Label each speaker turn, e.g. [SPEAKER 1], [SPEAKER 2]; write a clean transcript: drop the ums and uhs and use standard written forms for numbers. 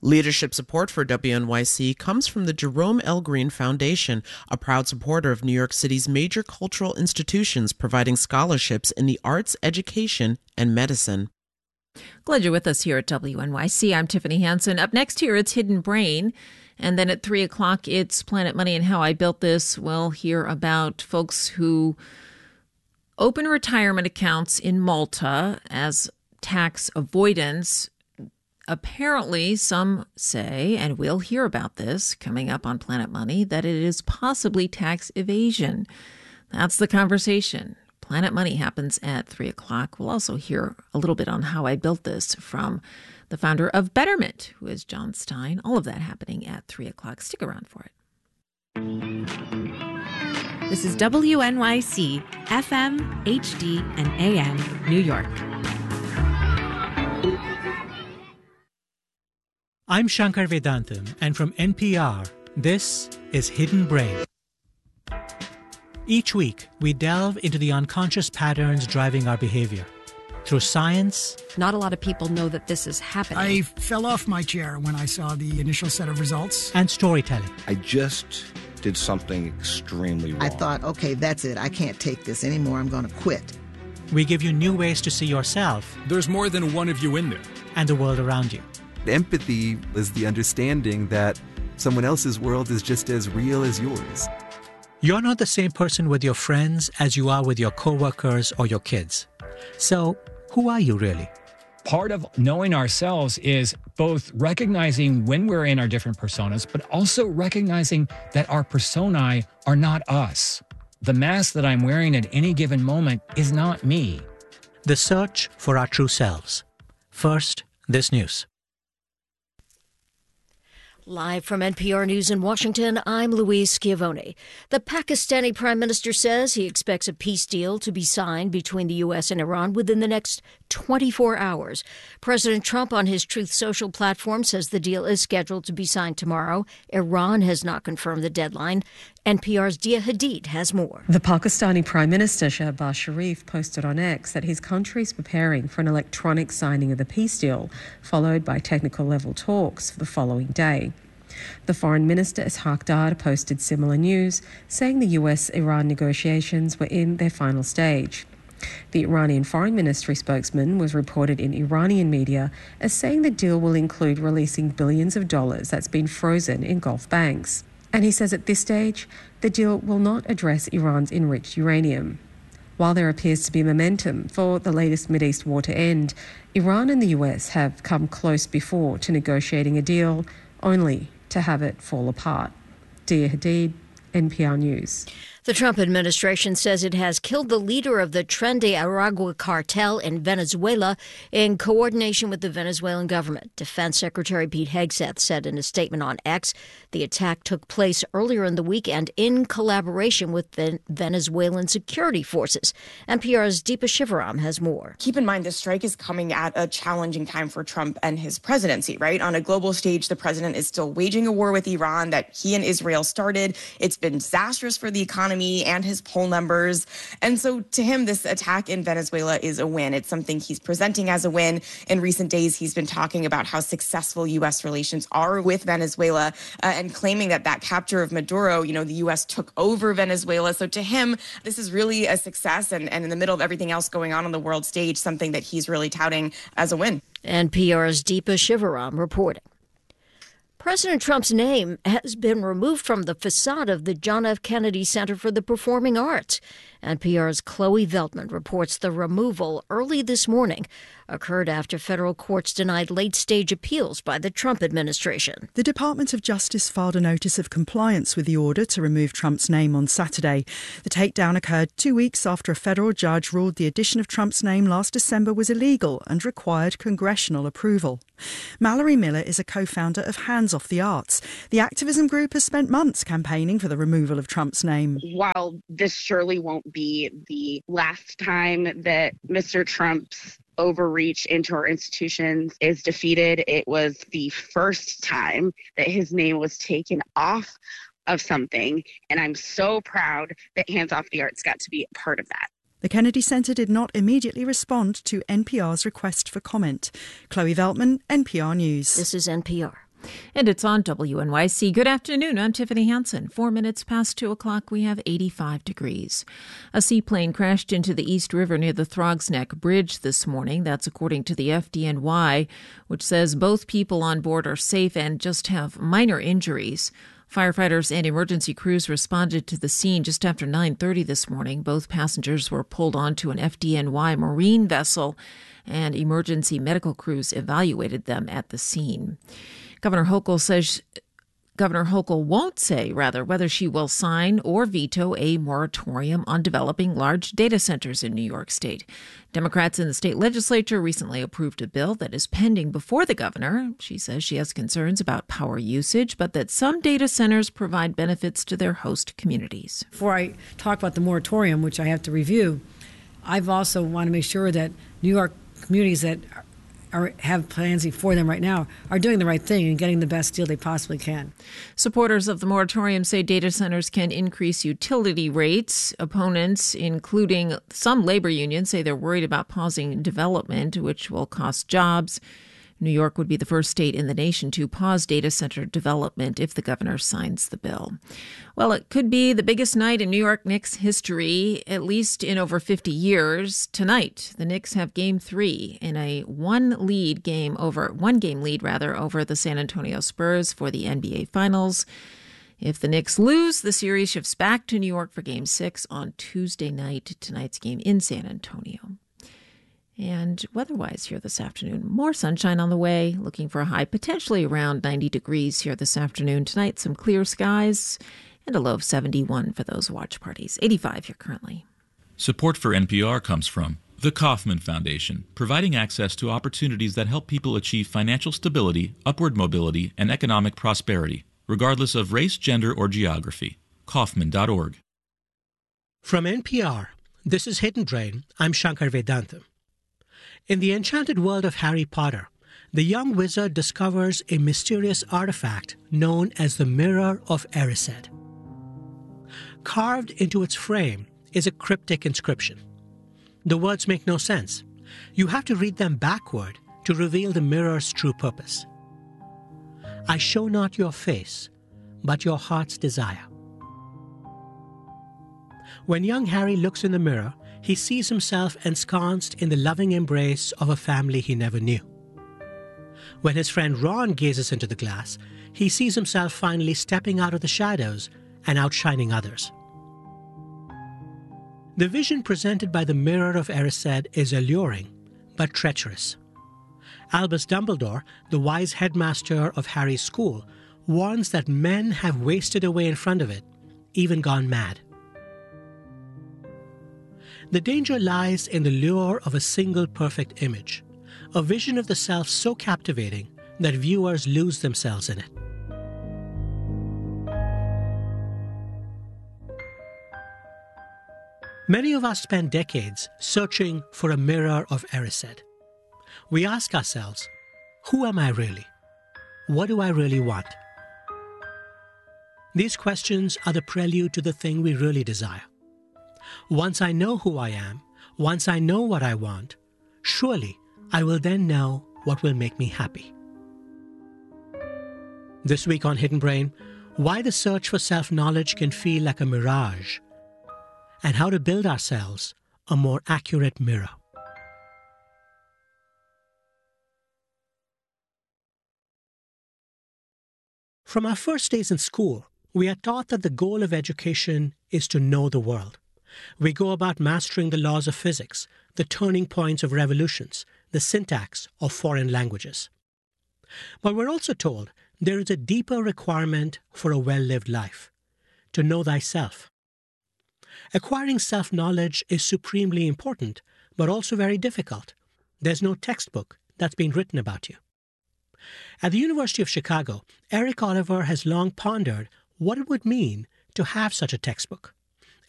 [SPEAKER 1] Leadership support for WNYC comes from the Jerome L. Green Foundation, a proud supporter of New York City's major cultural institutions providing scholarships in the arts, education, and medicine.
[SPEAKER 2] Glad you're with us here at WNYC. I'm Tiffany Hansen. Up next here, it's Hidden Brain. And then at 3 o'clock, it's Planet Money and How I Built This. We'll hear about folks who open retirement accounts in Malta as tax avoidance. Apparently, some say, and we'll hear about this coming up on Planet Money, that it is possibly tax evasion. That's the conversation. Planet Money happens at 3 o'clock. We'll also hear a little bit on how I built this from the founder of Betterment, who is John Stein. All of that happening at 3 o'clock. Stick around for it.
[SPEAKER 3] This is WNYC, FM, HD, and AM, New York.
[SPEAKER 4] I'm Shankar Vedantam, and from NPR, this is Hidden Brain. Each week, we delve into the unconscious patterns driving our behavior. Through science...
[SPEAKER 3] Not a lot of people know that this is happening.
[SPEAKER 5] I fell off my chair when I saw the initial set of results.
[SPEAKER 4] And storytelling.
[SPEAKER 6] I just did something extremely wrong.
[SPEAKER 7] I thought, okay, that's it. I can't take this anymore. I'm going to quit.
[SPEAKER 4] We give you new ways to see yourself.
[SPEAKER 8] There's more than one of you in there.
[SPEAKER 4] And the world around you.
[SPEAKER 9] Empathy is the understanding that someone else's world is just as real as yours.
[SPEAKER 4] You're not the same person with your friends as you are with your coworkers or your kids. So, who are you really?
[SPEAKER 10] Part of knowing ourselves is both recognizing when we're in our different personas, but also recognizing that our personae are not us. The mask that I'm wearing at any given moment is not me.
[SPEAKER 4] The search for our true selves. First, this news.
[SPEAKER 11] Live from NPR News in Washington, I'm Louise Schiavone. The Pakistani Prime Minister says he expects a peace deal to be signed between the U.S. and Iran within the next 24 hours. President Trump on his Truth Social platform says the deal is scheduled to be signed tomorrow. Iran has not confirmed the deadline. NPR's Dia Hadid has more.
[SPEAKER 12] The Pakistani Prime Minister Shehbaz Sharif posted on X that his country is preparing for an electronic signing of the peace deal, followed by technical-level talks for the following day. The Foreign Minister Ishaq Dar posted similar news, saying the US-Iran negotiations were in their final stage. The Iranian Foreign Ministry spokesman was reported in Iranian media as saying the deal will include releasing billions of dollars that's been frozen in Gulf banks. And he says at this stage, the deal will not address Iran's enriched uranium. While there appears to be momentum for the latest Mideast war to end, Iran and the US have come close before to negotiating a deal, only to have it fall apart. Dia Hadid, NPR News.
[SPEAKER 11] The Trump administration says it has killed the leader of the Tren de Aragua cartel in Venezuela in coordination with the Venezuelan government. Defense Secretary Pete Hegseth said in a statement on X the attack took place earlier in the weekend in collaboration with the Venezuelan security forces. NPR's Deepa Shivaram has more.
[SPEAKER 13] Keep in mind, this strike is coming at a challenging time for Trump and his presidency, right? On a global stage, the president is still waging a war with Iran that he and Israel started. It's been disastrous for the economy and his poll numbers. And so to him, this attack in Venezuela is a win. It's something he's presenting as a win. In recent days, he's been talking about how successful U.S. relations are with Venezuela and claiming that that capture of Maduro, the U.S. took over Venezuela. So to him, this is really a success. And in the middle of everything else going on the world stage, something that he's really touting as a win.
[SPEAKER 11] NPR's Deepa Shivaram reporting. President Trump's name has been removed from the facade of the John F. Kennedy Center for the Performing Arts. NPR's Chloe Veltman reports the removal early this morning occurred after federal courts denied late-stage appeals by the Trump administration.
[SPEAKER 14] The Department of Justice filed a notice of compliance with the order to remove Trump's name on Saturday. The takedown occurred 2 weeks after a federal judge ruled the addition of Trump's name last December was illegal and required congressional approval. Mallory Miller is a co-founder of Hands Off the Arts. The activism group has spent months campaigning for the removal of Trump's name.
[SPEAKER 15] While this surely won't be the last time that Mr. Trump's overreach into our institutions is defeated, it was the first time that his name was taken off of something. And I'm so proud that Hands Off the Arts got to be a part of that.
[SPEAKER 14] The Kennedy Center did not immediately respond to NPR's request for comment. Chloe Veltman, NPR News.
[SPEAKER 11] This is NPR.
[SPEAKER 2] And it's on WNYC. Good afternoon. I'm Tiffany Hansen. 4 minutes past 2 o'clock, we have 85 degrees. A seaplane crashed into the East River near the Throgs Neck Bridge this morning. That's according to the FDNY, which says both people on board are safe and just have minor injuries. Firefighters and emergency crews responded to the scene just after 9:30 this morning. Both passengers were pulled onto an FDNY marine vessel, and emergency medical crews evaluated them at the scene. Governor Hochul won't say, whether she will sign or veto a moratorium on developing large data centers in New York State. Democrats in the state legislature recently approved a bill that is pending before the governor. She says she has concerns about power usage, but that some data centers provide benefits to their host communities.
[SPEAKER 16] Before I talk about the moratorium, which I have to review, I've also want to make sure that New York communities that have plans for them right now are doing the right thing and getting the best deal they possibly can.
[SPEAKER 2] Supporters of the moratorium say data centers can increase utility rates. Opponents, including some labor unions, say they're worried about pausing development, which will cost jobs. New York would be the first state in the nation to pause data center development if the governor signs the bill. Well, it could be the biggest night in New York Knicks history, at least in over 50 years. Tonight, the Knicks have Game 3 in a one game lead over the San Antonio Spurs for the NBA Finals. If the Knicks lose, the series shifts back to New York for Game 6 on Tuesday night, tonight's game in San Antonio. And weather-wise here this afternoon, more sunshine on the way, looking for a high potentially around 90 degrees here this afternoon. Tonight, some clear skies and a low of 71 for those watch parties. 85 here currently.
[SPEAKER 17] Support for NPR comes from the Kauffman Foundation, providing access to opportunities that help people achieve financial stability, upward mobility, and economic prosperity, regardless of race, gender, or geography. Kauffman.org.
[SPEAKER 4] From NPR, this is Hidden Brain. I'm Shankar Vedantam. In the enchanted world of Harry Potter, the young wizard discovers a mysterious artifact known as the Mirror of Erised. Carved into its frame is a cryptic inscription. The words make no sense. You have to read them backward to reveal the mirror's true purpose. I show not your face, but your heart's desire. When young Harry looks in the mirror, he sees himself ensconced in the loving embrace of a family he never knew. When his friend Ron gazes into the glass, he sees himself finally stepping out of the shadows and outshining others. The vision presented by the Mirror of Erised is alluring, but treacherous. Albus Dumbledore, the wise headmaster of Harry's school, warns that men have wasted away in front of it, even gone mad. The danger lies in the lure of a single perfect image, a vision of the self so captivating that viewers lose themselves in it. Many of us spend decades searching for a mirror of Erised. We ask ourselves, who am I really? What do I really want? These questions are the prelude to the thing we really desire. Once I know who I am, once I know what I want, surely I will then know what will make me happy. This week on Hidden Brain, why the search for self-knowledge can feel like a mirage, and how to build ourselves a more accurate mirror. From our first days in school, we are taught that the goal of education is to know the world. We go about mastering the laws of physics, the turning points of revolutions, the syntax of foreign languages. But we're also told there is a deeper requirement for a well-lived life, to know thyself. Acquiring self-knowledge is supremely important, but also very difficult. There's no textbook that's been written about you. At the University of Chicago, Eric Oliver has long pondered what it would mean to have such a textbook.